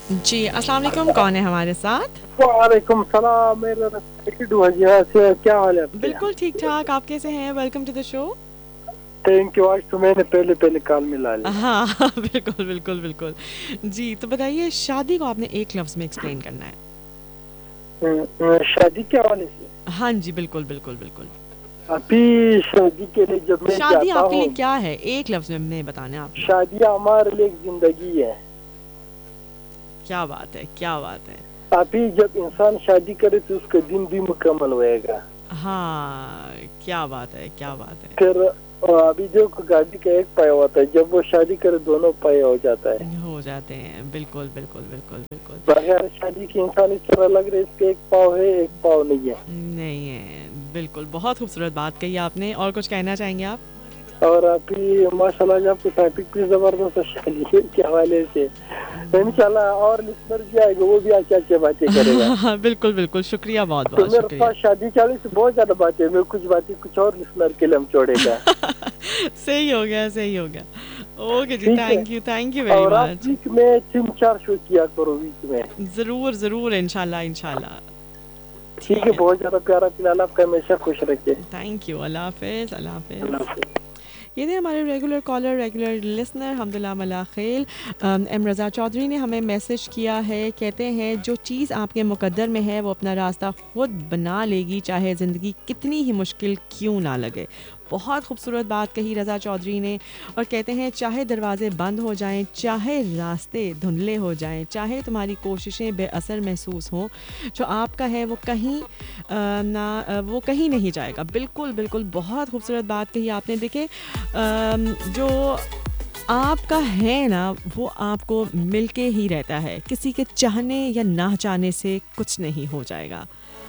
جی السلام علیکم، کون ہے ہمارے ساتھ؟ وعلیکم السلام، میرا کیا حال ہے آپ کے؟ بالکل ٹھیک ٹھاک، آپ کیسے ہیں؟ Welcome to the show. Thank you, آج تو میں نے پہلے کال ملا لی۔ ہاں بالکل بالکل بالکل۔ جی تو بتائیے، شادی کو آپ نے ایک لفظ میں ایکسپلین کرنا ہے۔ شادی کے حوالے سے ہاں جی بالکل بالکل بالکل۔ ابھی شادی کے لیے جب میں شادی جاتا آپ کے لیے ہوں، کیا ہے؟ ایک لفظ میں بتانا ہے آپ نے۔ شادی ہمارے لیے ایک زندگی ہے۔ کیا بات ہے، کیا بات ہے۔ ابھی جب انسان شادی کرے تو اس کا دن بھی مکمل ہوئے گا۔ ہاں کیا بات ہے، کیا بات ہے۔ پھر ابھی جو گاڑی کا ایک پایا ہوتا ہے، جب وہ شادی کرے دونوں پائے ہو جاتا ہے۔ ہو جاتے ہیں، بالکل بالکل بالکل بالکل۔ بغیر شادی کے انسان اس طرح لگ رہا ہے اس کے ایک پاؤ ہے ایک پاؤ نہیں ہے۔ نہیں ہے، بالکل بہت خوبصورت بات کہی آپ نے۔ اور کچھ کہنا چاہیں گے آپ؟ اور ابھی ماشاء اللہ آپ کو ٹاپک بھی زبردست شادی کے حوالے سے انشاءاللہ، اور لسنر بھی آئے گا، وہ بھی اچھا اچھا باتیں کرے گا۔ بالکل بالکل، شکریہ، بہت تو بہت میرے شکریہ۔ پاس شادی چالی سے بہت زیادہ باتیں، میں کچھ باتیں کچھ اور لسنر کے لیے ہم چھوڑے گا۔ صحیح ہو گیا، صحیح ہو گیا۔ اوکے جی، ٹھیک ہے، تھینک یو ویری اور آپ مچ۔ ویک میں 3-4 شو کیا کرو ویک میں۔ ضرور ضرور، انشاءاللہ انشاءاللہ۔ ٹھیک ہے، بہت زیادہ پیارا فلال، آپ کا ہمیشہ خوش رکھے۔ تھینک یو، اللہ حافظ، اللہ اللہ حافظ۔ حافظ۔ یہ تھے ہمارے regular collar, regular listener Hamdullah ملاخیل M رضا چودھری نے ہمیں میسج کیا ہے، کہتے ہیں جو چیز آپ کے مقدر میں ہے وہ اپنا راستہ خود بنا لے گی، چاہے زندگی کتنی ہی مشکل کیوں نہ لگے۔ بہت خوبصورت بات کہی رضا چودھری نے، اور کہتے ہیں چاہے دروازے بند ہو جائیں، چاہے راستے دھندلے ہو جائیں، چاہے تمہاری کوششیں بے اثر محسوس ہوں، جو آپ کا ہے وہ کہیں نہیں جائے گا۔ بالکل بالکل، بہت خوبصورت بات کہی آپ نے۔ دیکھیں جو آپ کا ہے نا وہ آپ کو مل کے ہی رہتا ہے، کسی کے چاہنے یا نہ چاہنے سے کچھ نہیں ہو جائے گا۔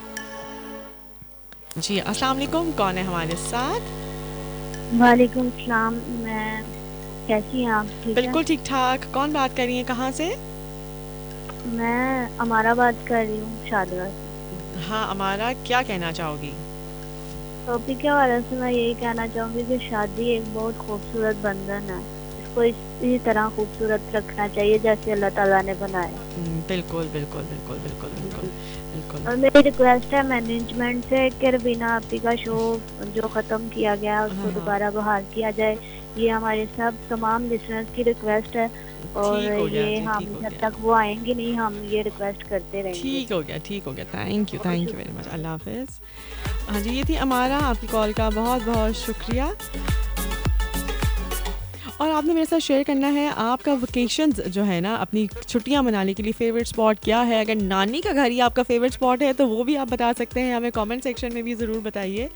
جی السلام علیکم، کون ہے ہمارے ساتھ؟ وعلیکم السلام، میں کیسی ہیں آپ؟ ٹھیک ہے، بالکل ٹھیک ٹھاک۔ کون بات کر رہی ہیں، کہاں سے؟ میں امارا بات کر رہی ہوں، شادرہ سے۔ ہاں امارا، کیا کہنا چاہو گی؟ ٹاپک کے حوالے سے میں یہی کہنا چاہوں گی کہ شادی ایک بہت خوبصورت بندھن ہے، اس کو اسی طرح خوبصورت رکھنا چاہیے جیسے اللہ تعالیٰ نے بنایا۔ بالکل بالکل بالکل بالکل بالکل بالکل۔ اور میری ریکویسٹ ہے مینجمنٹ سے کہ روبینہ آپی کا شو جو ختم کیا گیا اس کو دوبارہ بحال کیا جائے، یہ ہمارے تمام لسنرز کی ریکویسٹ ہے، اور ٹھیک ہو گیا یہ جی، ہم ٹھیک ہو جب گیا، تک وہ آئیں گے نہیں ہم یہ ریکویسٹ کرتے رہیں گے۔ ٹھیک ہو گیا، ٹھیک ہو گیا۔ تھینک یو، بہت تھینک یو ویری شکریہ۔ مچ، اللہ حافظ۔ ہاں جی، یہ تھی امارا، آپ کی کال کا بہت بہت شکریہ۔ اور آپ نے میرے ساتھ شیئر کرنا ہے آپ کا ویکیشنز جو ہے نا، اپنی چھٹیاں منانے کے لیے فیوریٹ اسپاٹ کیا ہے۔ اگر نانی کا گھر ہی آپ کا فیوریٹ اسپاٹ ہے تو وہ بھی آپ بتا سکتے ہیں، ہمیں کامنٹ سیکشن میں بھی ضرور بتائیے۔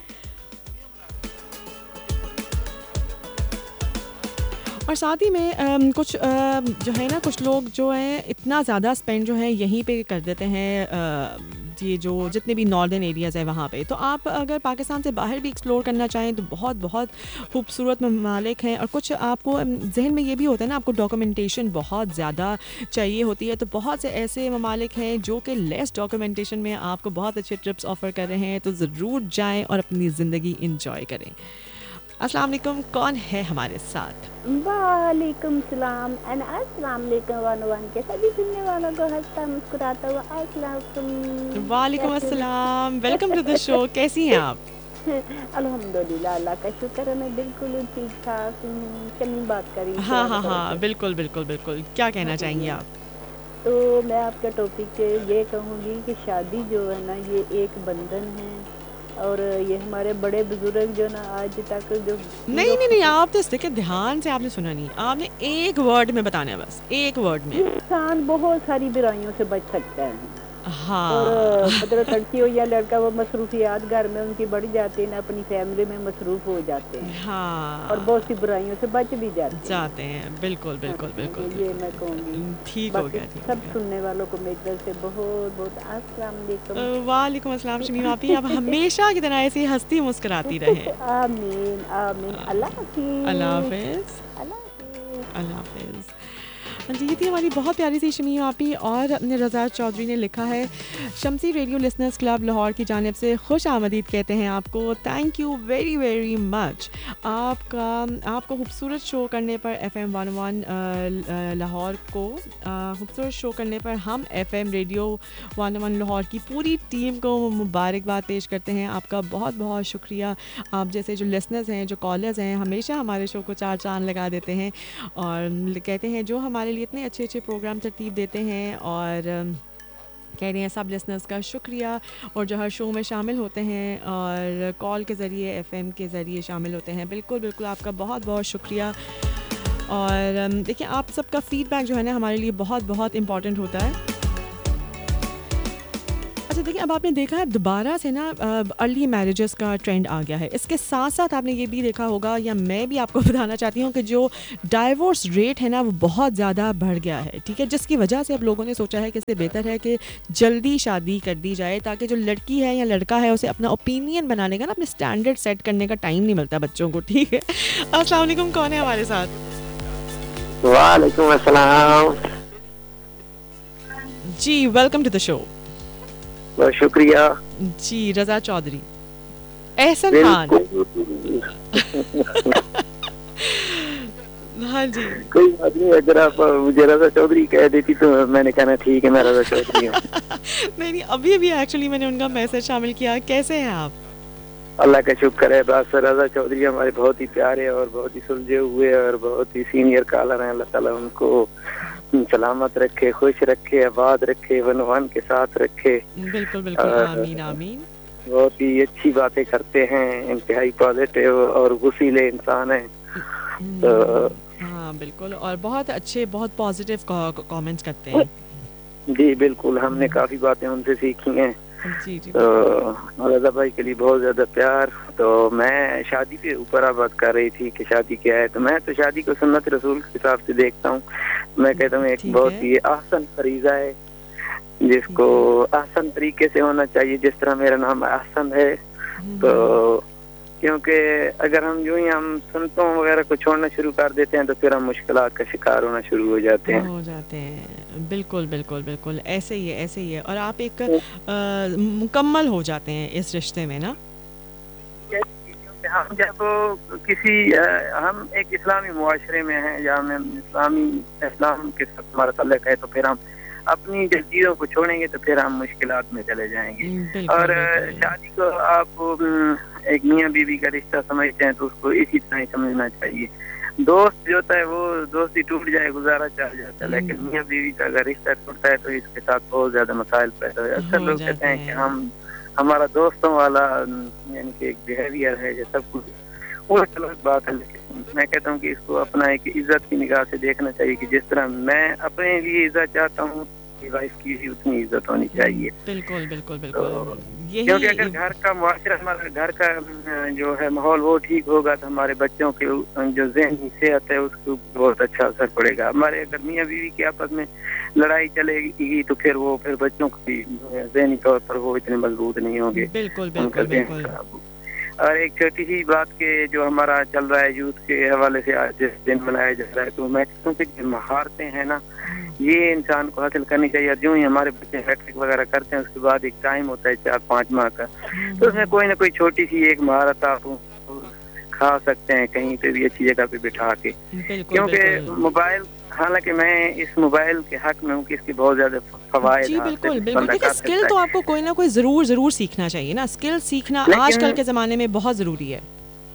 اور ساتھ ہی میں کچھ جو ہے نا، کچھ لوگ جو ہیں اتنا زیادہ اسپینڈ جو ہے یہیں پہ کر دیتے ہیں، یہ جو جتنے بھی ناردرن ایریاز ہیں وہاں پہ، تو آپ اگر پاکستان سے باہر بھی ایکسپلور کرنا چاہیں تو بہت بہت خوبصورت ممالک ہیں۔ اور کچھ آپ کو ذہن میں یہ بھی ہوتا ہے نا، آپ کو ڈاکومنٹیشن بہت زیادہ چاہیے ہوتی ہے، تو بہت سے ایسے ممالک ہیں جو کہ لیس ڈاکومنٹیشن میں آپ کو بہت اچھے ٹرپس آفر کر رہے ہیں، تو ضرور جائیں اور اپنی زندگی انجوائے کریں۔ السلام علیکم، کون ہے ہمارے ساتھ؟ وعلیکم السلام اینڈ السلام علیکم ون کے سبھی سننے والوں کو ہنستا مسکراتا ہوا السلام علیکم۔ وعلیکم السلام، ویلکم ٹو دا شو، کیسی ہیں آپ؟ الحمدللہ، اللہ کا شکر ہے، میں بالکل ٹھیک ٹھاک ہوں۔ شمیم بات کر رہی ہوں ہاں ہاں شہزادہ ہاں، سے۔ بالکل بالکل بالکل، کیا کہنا چاہیں گی آپ؟ تو میں آپ کا ٹاپک یہ کہوں گی کہ شادی جو ہے نا یہ ایک بندھن ہے، اور یہ ہمارے بڑے بزرگ جو نا آج تک جو نہیں، آپ تو اس کے دھیان سے آپ نے سنا نہیں، آپ نے ایک ورڈ میں بتانا ہے، بس ایک ورڈ میں۔ انسان بہت ساری برائیوں سے بچ سکتا ہے، اور ہاں مطلب لڑکی ہو یا لڑکا، وہ مصروفیات گھر میں ان کی بڑھ جاتی ہیں، اپنی فیملی میں مصروف ہو جاتے ہیں، اور ہاں بہت سی برائیوں سے بچ بھی جاتے ہیں، بالکل بالکل بالکل یہ میں بالکل کہوں گی۔ بالکل، ٹھیک ہو باقی گیا، ٹھیک ہو سب گیا۔ سننے والوں کو میری طرف سے بہت بہت السلام علیکم۔ وعلیکم السلام شمیم آپی، آپ ہمیشہ کی طرح ایسی ہنستی مسکراتی رہیں۔ آمین آمین، اللہ اللہ حافظ، حافظ، اللہ حافظ۔ اللہ حافظ۔ جی یہ تھی ہماری بہت پیاری سی شمیم آپی. اور اپنے رضا چودھری نے لکھا ہے شمسی ریڈیو لسنرز کلب لاہور کی جانب سے خوش آمدید کہتے ہیں آپ کو. Thank you very very much. آپ کو خوبصورت شو کرنے پر FM 101 لاہور کو خوبصورت شو کرنے پر ہم FM ریڈیو 101 لاہور کی پوری ٹیم کو مبارکباد پیش کرتے ہیں. آپ کا بہت بہت شکریہ. آپ جیسے جو لسنرز ہیں جو کالرز ہیں ہمیشہ ہمارے شو کو چار چاند لگا دیتے ہیں اور کہتے ہیں جو ہمارے لیے اتنے اچھے اچھے پروگرام ترتیب دیتے ہیں. اور کہہ رہے ہیں سب لسنرز کا شکریہ اور جو ہر شو میں شامل ہوتے ہیں اور کال کے ذریعے FM کے ذریعے شامل ہوتے ہیں. بالکل بالکل آپ کا بہت بہت شکریہ. اور دیکھیں آپ سب کا فیڈ بیک جو ہے نا ہمارے لیے بہت بہت امپورٹنٹ ہوتا ہے. اچھا دیکھیں اب آپ نے دیکھا ہے دوبارہ سے نا ارلی میرجز کا ٹرینڈ آ گیا ہے. اس کے ساتھ ساتھ آپ نے یہ بھی دیکھا ہوگا یا میں بھی آپ کو بتانا چاہتی ہوں کہ جو ڈائیورس ریٹ ہے نا وہ بہت زیادہ بڑھ گیا ہے. ٹھیک ہے, جس کی وجہ سے اب لوگوں نے سوچا ہے کہ اس سے بہتر ہے کہ جلدی شادی کر دی جائے تاکہ جو لڑکی ہے یا لڑکا ہے اسے اپنا اوپینین بنانے کا نا اپنے اسٹینڈرڈ سیٹ کرنے کا ٹائم نہیں ملتا بچوں کو. ٹھیک ہے, السلام علیکم. کون ہے ہمارے ساتھ؟ وعلیکم السلام. جی ویلکم ٹو دا شو. بہت شکریہ. جی رضا چودھری. احسن خان. ہاں جی کوئی بات نہیں, اگر آپ مجھے رضا چودھری کہہ دیتی تو میں نے کہنا ٹھیک ہے میں رضا چودھری ہوں. نہیں ابھی ایکچولی میں نے ان کا میسج شامل کیا. کیسے ہیں آپ؟ اللہ کا شکر ہے. بس رضا چودھری ہمارے بہت ہی پیارے اور بہت ہی سلجھے ہوئے اور بہت ہی سینئر کالر ہیں. اللہ تعالیٰ ان کو سلامت رکھے, خوش رکھے, آباد رکھے, ونوان کے ساتھ رکھے. بالکل بالکل آمین آمین. بہت ہی اچھی باتیں کرتے ہیں, انتہائی پازیٹیو اور وسیلے انسان ہیں. ہاں بالکل, اور بہت اچھے بہت پازیٹیو کامنٹس کرتے ہیں. جی بالکل, ہم نے کافی باتیں ان سے سیکھی ہیں. جی جی تو رضا بھائی کے لیے بہت زیادہ پیار. تو میں شادی کے اوپر آپ بات کر رہی تھی کہ شادی کیا ہے, تو میں تو شادی کو سنت رسول کے حساب سے دیکھتا ہوں. میں کہتا ہوں ایک بہت ہی احسن فریضہ ہے جس کو احسن طریقے سے ہونا چاہیے. جس طرح میرا نام احسن ہے, تو کیونکہ اگر ہم جو ہی ہم سنتوں وغیرہ کو چھوڑنا شروع کر دیتے ہیں تو پھر ہم مشکلات کا شکار ہونا شروع ہو جاتے ہیں. بالکل بالکل بالکل ایسے ہی ہے. اور آپ ایک مکمل ہو جاتے ہیں اس رشتے میں نا. ہم جب ہم ایک اسلامی معاشرے میں ہیں یا ہم اسلام کے ساتھ ہمارا تعلق ہے, تو پھر ہم اپنی جب چیزوں کو چھوڑیں گے تو پھر ہم مشکلات میں چلے جائیں گے. اور شادی کو آپ ایک میاں بیوی کا رشتہ سمجھتے ہیں تو اس کو اسی طرح ہی سمجھنا چاہیے. دوست جو ہوتا ہے وہ دوستی ٹوٹ جائے گزارا چل جاتا ہے, لیکن میاں بیوی کا اگر رشتہ ٹوٹتا ہے تو اس کے ساتھ بہت زیادہ مسائل پیدا ہوئے. اکثر لوگ کہتے ہیں کہ ہمارا دوستوں والا یعنی کہ ایک بیہیویئر ہے یہ سب کچھ, وہ غلط بات ہے. لیکن میں کہتا ہوں کہ اس کو اپنا ایک عزت کی نگاہ سے دیکھنا چاہیے کہ جس طرح میں اپنے لیے عزت چاہتا ہوں وائف کی بھی اتنی عزت ہونی چاہیے. بالکل بالکل بالکل. کیونکہ اگر گھر کا معاشرہ ہمارا گھر کا جو ہے ماحول وہ ٹھیک ہوگا تو ہمارے بچوں کے جو ذہنی صحت ہے اس کو بہت اچھا اثر پڑے گا. ہمارے اگر میاں بیوی کی آپس میں لڑائی چلے گی تو پھر بچوں کو بھی ذہنی طور پر وہ اتنے مضبوط نہیں ہوں گے. بالکل بالکل بالکل. اور ایک چھوٹی سی بات کے جو ہمارا چل رہا ہے یوتھ کے حوالے سے آج جس دن منایا جا رہا ہے, تو میں کہتا ہوں کہ جو مہارتیں ہیں نا یہ انسان کو حاصل کرنی چاہیے. جو ہی ہمارے بچے میٹرک وغیرہ کرتے ہیں اس کے بعد ایک ٹائم ہوتا ہے 4-5 ماہ کا, تو اس میں کوئی نہ کوئی چھوٹی سی ایک مہارت آپ کھا سکتے ہیں کہیں پہ بھی اچھی جگہ پہ بٹھا کے. کیونکہ موبائل, حالانکہ میں اس موبائل کے حق میں ہوں کہ اس کے بہت زیادہ فوائد. جی بالکل بالکل. دیکھیں اسکل تو آپ کو کوئی نہ کوئی ضرور سیکھنا چاہیے نا. اسکل سیکھنا آج کل کے زمانے میں بہت ضروری ہے.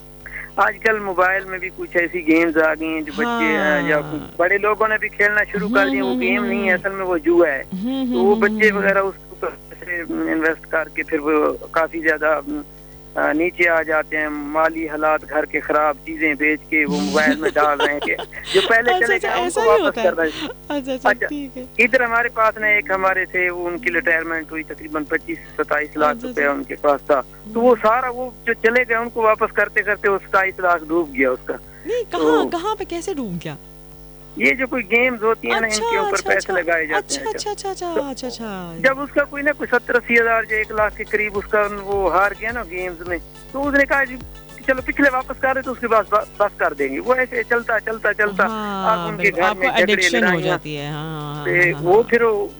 آج کل موبائل میں بھی کچھ ایسی گیمز آ گئی ہیں جو بچے یا بڑے لوگوں نے بھی کھیلنا شروع کر دیا. وہ گیم نہیں ہے, اصل میں وہ جوا ہے. تو وہ بچے وغیرہ اس کو انویسٹ کر کے پھر وہ کافی زیادہ نیچے آ جاتے ہیں. مالی حالات گھر کے خراب چیزیں بیچ کے وہ موبائل میں ڈال رہے ہیں کہ جو پہلے چلے گئے ان کو واپس کر رہے ہیں. اچھا ادھر ہمارے پاس نا ایک ہمارے تھے, وہ ان کی ریٹائرمنٹ ہوئی تقریباً 25-27 لاکھ روپے ان کے پاس تھا. تو وہ سارا وہ جو چلے گئے ان کو واپس کرتے کرتے وہ 27 لاکھ ڈوب گیا اس کا. نہیں کہاں پہ کیسے ڈوب گیا؟ یہ جو کوئی گیمز ہوتی ہیں نا ان کے اوپر پیسے لگائے جاتے ہیں. اچھا. جب اس کا کوئی نہ کوئی 70-80 ہزار جو 1 لاکھ کے قریب اس کا وہ ہار گیا نا گیمز میں, تو اس نے کہا चलो पिछले वापस कर रहे तो उसके बाद बस कर देंगे, वो ऐसे चलता चलता चलता आप उनके घर में एडिक्शन हो जाती है। हाँ, वो फिर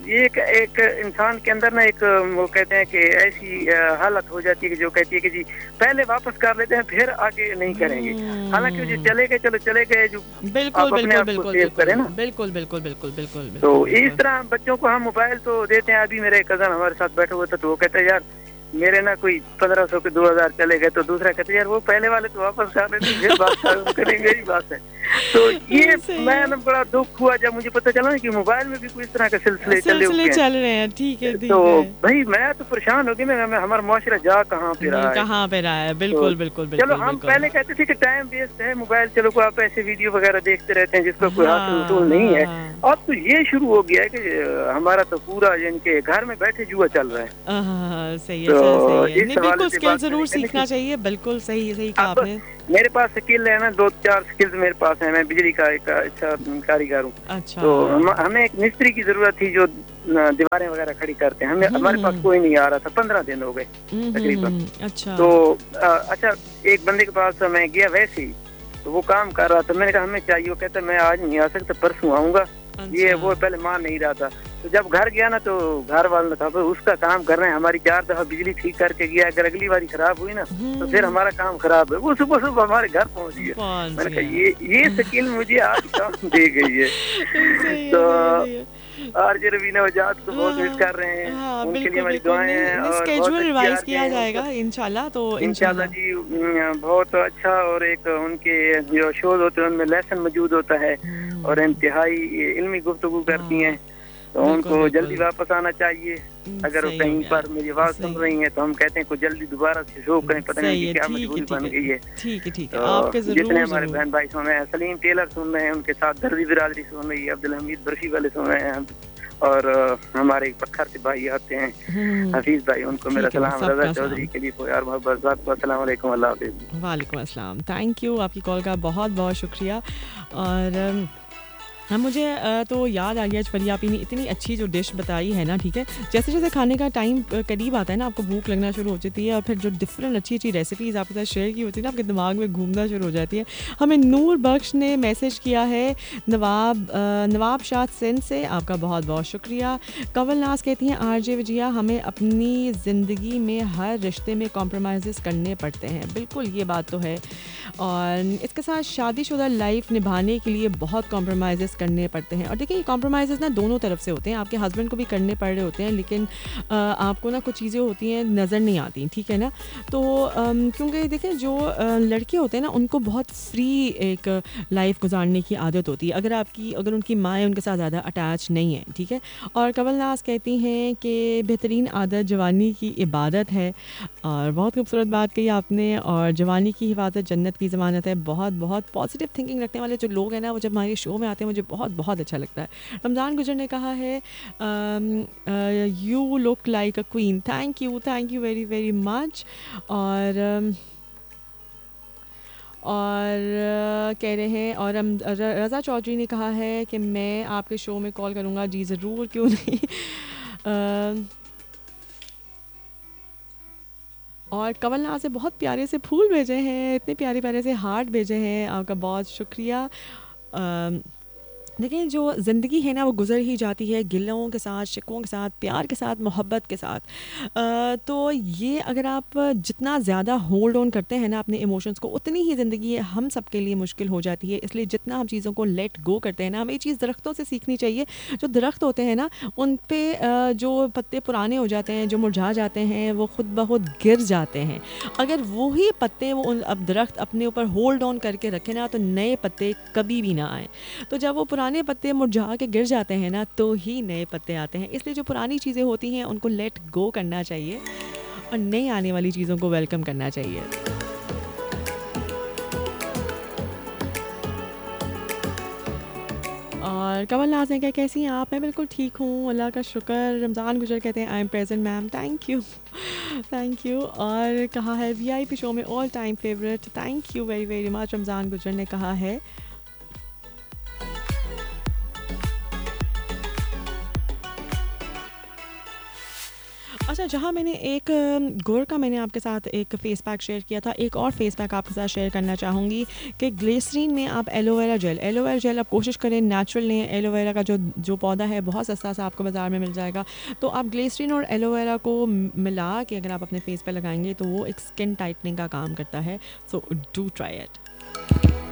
एक इंसान के अंदर ना एक वो कहते हैं कि ऐसी हालत हो जाती है कि जो कहती है कि जी पहले वापस कर लेते हैं फिर आगे नहीं करेंगे, हालांकि जो चले गए चलो चले गए, जो बिल्कुल अपने आप को सेव करें ना। बिल्कुल बिल्कुल बिल्कुल बिल्कुल। तो इस तरह बच्चों को हम मोबाइल तो देते हैं। अभी मेरे कजन हमारे साथ बैठे हुए थे तो वो कहते हैं यार मेरे ना कोई 1500 के 2000 चले गए, तो दूसरा कहते हैं यार वो पहले वाले तो वापस कर रहे थे, फिर बात करेंगे, यही बात है। तो ये मैं ना बड़ा दुख हुआ जब मुझे पता चला कि मोबाइल में भी कोई इस तरह के सिलसिले चल रहे हैं। ठीक है तो भाई मैं तो परेशान हो गई, मैं हमारा मुआशरा जा कहाँ पे रहा है। बिल्कुल बिल्कुल। चलो हम पहले कहते थे कि टाइम वेस्ट है मोबाइल, चलो को आप ऐसे वीडियो वगैरह देखते रहते हैं जिसका कोई हासिल उसूल नहीं है। अब तो ये शुरू हो गया है कि हमारा तो पूरा यानी कि घर में बैठे जुआ चल रहा है। सही है, बिल्कुल स्किल जरूर सीखना चाहिए। बिल्कुल सही कहा आपने। मेरे पास स्किल है ना, 2-4 स्किल्स मेरे पास है। मैं बिजली का एक अच्छा कारीगर हूँ। अच्छा। तो हमें एक मिस्त्री की जरूरत थी जो दीवारें वगैरह खड़ी करते हैं। हमारे पास कोई नहीं आ रहा था, 15 दिन हो गए तकरीबन। अच्छा। तो अच्छा एक बंदे के पास मैं गया वैसे ही, तो वो काम कर रहा था। मैंने कहा हमें चाहिए, वो कहता मैं आज नहीं आ सकता, परसों आऊंगा। ये वो पहले मान नहीं रहा था। तो जब घर गया ना तो घर वालों ने कहा उसका काम कर रहे हैं, हमारी 4 दफा बिजली ठीक करके गया, अगर अगली बारी खराब हुई ना तो फिर हमारा काम खराब है। वो सुबह सुबह हमारे घर पहुंच गया। मैंने कहा ये स्किल मुझे आज काम दे गई है। तो आरजे रवीना वजाद को बहुत मिस कर रहे हैं। उनके लिए हमारी दुआएं हैं और स्केड्यूल रिवाइज किया जाएगा इंशाल्लाह। तो इंशाल्लाह जी बहुत अच्छा। और एक उनके जो शोज होते हैं उनमें लेसन मौजूद होता है और इंतहाई इल्मी गुफ्तगू करती हैं, तो उनको जल्दी वापस आना चाहिए। अगर वो कहीं पर मेरी आवाज सुन रही हैं तो हम कहते हैं को जल्दी दोबारा से शो करें, पता नहीं क्या मजबूरी बन गई है। ठीक है आपके जितने हमारे बहन भाई सुन रहे हैं, सलीम टेलर सुन रहे हैं, उनके साथ दर्जी बिरादरी सुन रही है, अब्दुल हमीद बरशी वाले सुन रहे हैं, और हमारे पत्थर से भाई आते हैं हफीज भाई, उनको मेरा सलाम। रजा चौधरी के लिए यार मोहब्बत, अस्सलाम वालेकुम, अल्लाह हाफिज़। वालेकुम अस्सलाम। थैंक यू, आपकी कॉल का बहुत बहुत शुक्रिया। और हाँ, मुझे तो याद आ गया फरिया आपी ने इतनी अच्छी जो डिश बताई है ना। ठीक है, जैसे जैसे खाने का टाइम करीब आता है ना आपको भूख लगना शुरू हो जाती है, और फिर जो डिफरेंट अच्छी अच्छी रेसिपीज़ आपके साथ शेयर की होती है ना आपके दिमाग में घूमना शुरू हो जाती है। हमें नूर बख्श ने मैसेज किया है नवाब शाह सिंध से, आपका बहुत बहुत शुक्रिया। कंवल नाज कहती हैं आरजे विजया हमें अपनी ज़िंदगी में हर रिश्ते में कॉम्प्रोमाइज़ करने पड़ते हैं। बिल्कुल ये बात तो है। और इसके साथ शादीशुदा लाइफ निभाने के लिए बहुत कॉम्प्रोमाइज़ करने पड़ते हैं। और देखिए ये कॉम्प्रोमाइज़ ना दोनों तरफ से होते हैं, आपके हस्बैंड को भी करने पड़ रहे होते हैं, लेकिन आपको ना कुछ चीज़ें होती हैं नज़र नहीं आती। ठीक है ना। तो क्योंकि देखिए जो लड़के होते हैं ना उनको बहुत फ्री एक लाइफ गुजारने की आदत होती है, अगर उनकी माएँ उनके साथ ज़्यादा अटैच नहीं है। ठीक है। और कंवल नाज कहती हैं कि बेहतरीन आदत जवानी की इबादत है, और बहुत खूबसूरत बात कही आपने। और जवानी की हिफाजत जन्नत की ज़मानत है। बहुत बहुत पॉजिटिव थिंकिंग रखने वाले जो लोग हैं ना वो जब हमारे शो में आते हैं मुझे बहुत बहुत अच्छा लगता है। रमज़ान गुजर ने कहा है you look like a queen. Thank you very very much. और कह रहे हैं, और रज़ा चौधरी ने कहा है कि मैं आपके शो में कॉल करूँगा। जी ज़रूर, क्यों नहीं। और कंवल नाज से बहुत प्यारे से फूल भेजे हैं, इतने प्यारे प्यारे से हार्ट भेजे हैं, आपका बहुत शुक्रिया। देखिए जो ज़िंदगी है ना वो गुजर ही जाती है गिलों के साथ, शिकवों के साथ, प्यार के साथ, मोहब्बत के साथ। तो ये अगर आप जितना ज़्यादा होल्ड ऑन करते हैं ना अपने इमोशंस को, उतनी ही ज़िंदगी हम सब के लिए मुश्किल हो जाती है। इसलिए जितना हम चीज़ों को लेट गो करते हैं ना, हमें ये चीज़ दरख्तों से सीखनी चाहिए। जो दरख्त होते हैं ना उन पे जो पत्ते पुराने हो जाते हैं, जो मुरझा जाते हैं, वो खुद ब खुद गिर जाते हैं। अगर वही पत्ते वो अब दरख्त अपने ऊपर होल्ड ऑन करके रखे ना तो नए पत्ते कभी भी ना आए। तो जब वो पुराने पत्ते मुरझा के गिर जाते हैं ना तो ही नए पत्ते आते हैं। इसलिए जो पुरानी चीज़ें होती हैं उनको लेट गो करना चाहिए और नई आने वाली चीज़ों को वेलकम करना चाहिए। और कंवल नाज ने कहा कैसी हैं आप? मैं बिल्कुल ठीक हूँ, अल्लाह का शुक्र। रमज़ान गुजर कहते हैं I am present ma'am. Thank you. और कहा है VIP शो में all time favourite. Thank you very very much. Ramzan गुजर ने कहा है। اچھا، جہاں میں نے ایک گور کا میں نے آپ کے ساتھ ایک فیس پیک شیئر کیا تھا، ایک اور فیس پیک آپ کے ساتھ شیئر کرنا چاہوں گی کہ گلیسرین میں آپ ایلو ویرا جیل آپ کوشش کریں نیچرل لیں. ایلو ویرا کا جو پودا ہے بہت سستا سا آپ کو بازار میں مل جائے گا. تو آپ گلیسرین اور ایلو ویرا کو ملا کے اگر آپ اپنے فیس پہ لگائیں گے تو وہ ایک اسکن ٹائٹننگ کا کام کرتا ہے. So do try it.